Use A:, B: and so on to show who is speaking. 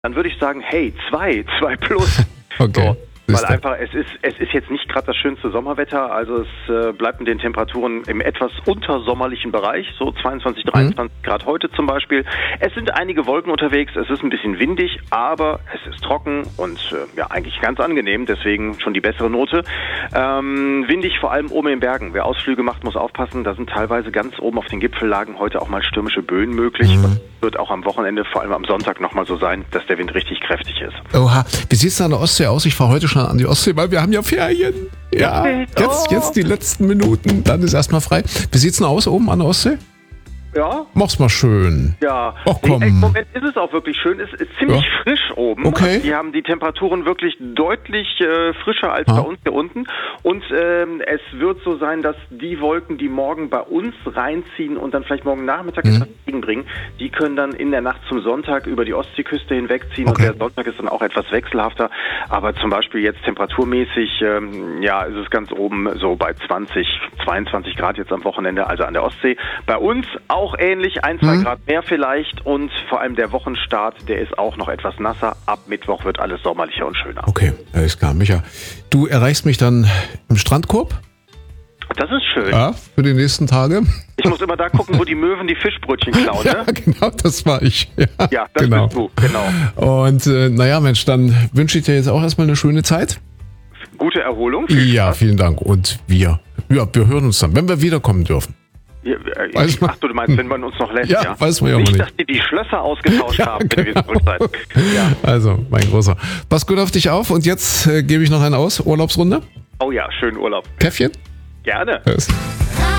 A: dann würde ich sagen, hey, 2 plus.
B: Okay.
A: So. Weil einfach, es ist jetzt nicht gerade das schönste Sommerwetter, also es bleibt mit den Temperaturen im etwas untersommerlichen Bereich, so 22, 23 Grad heute zum Beispiel. Es sind einige Wolken unterwegs, es ist ein bisschen windig, aber es ist trocken und eigentlich ganz angenehm, deswegen schon die bessere Note. Windig vor allem oben in den Bergen. Wer Ausflüge macht, muss aufpassen, da sind teilweise ganz oben auf den Gipfellagen heute auch mal stürmische Böen möglich. Und wird auch am Wochenende, vor allem am Sonntag nochmal so sein, dass der Wind richtig kräftig ist.
B: Oha, wie sieht es an der Ostsee aus? Ich fahre heute schon an die Ostsee, weil wir haben ja Ferien. Ja, jetzt die letzten Minuten, dann ist erstmal frei. Wie sieht's denn aus oben an der Ostsee?
A: Ja.
B: Mach's mal schön.
A: Ja,
B: ach komm.
A: Im Moment ist es auch wirklich schön. Es ist ziemlich frisch oben.
B: Okay.
A: Also die haben die Temperaturen wirklich deutlich frischer als bei uns hier unten. Und es wird so sein, dass die Wolken, die morgen bei uns reinziehen und dann vielleicht morgen Nachmittag etwas entgegenbringen, die können dann in der Nacht zum Sonntag über die Ostseeküste hinwegziehen. Okay. Und der Sonntag ist dann auch etwas wechselhafter. Aber zum Beispiel jetzt temperaturmäßig, ist es ganz oben so bei 20, 22 Grad jetzt am Wochenende, also an der Ostsee. Bei uns auch ähnlich, 1, 2 Grad mehr vielleicht und vor allem der Wochenstart, der ist auch noch etwas nasser. Ab Mittwoch wird alles sommerlicher und schöner.
B: Okay, alles klar. Micha, du erreichst mich dann im Strandkorb?
A: Das ist schön.
B: Ja, für die nächsten Tage.
A: Ich muss immer da gucken, wo die Möwen die Fischbrötchen klauen, ne?
B: Ja, genau, das war ich.
A: Ja, das bist du, genau.
B: Und Mensch, dann wünsche ich dir jetzt auch erstmal eine schöne Zeit.
A: Gute Erholung.
B: Ja, vielen Dank. Und wir hören uns dann, wenn wir wiederkommen dürfen.
A: Ach du meinst, wenn man uns noch lässt,
B: ja? Weiß man ja
A: nicht,
B: nicht.
A: Dass die Schlösser ausgetauscht haben, wenn wir
B: genau.
A: zurück sein. Ja.
B: Also, mein Großer. Pass gut auf dich auf und jetzt gebe ich noch einen aus. Urlaubsrunde.
A: Oh ja, schönen Urlaub.
B: Käffchen?
A: Gerne.
B: Tschüss.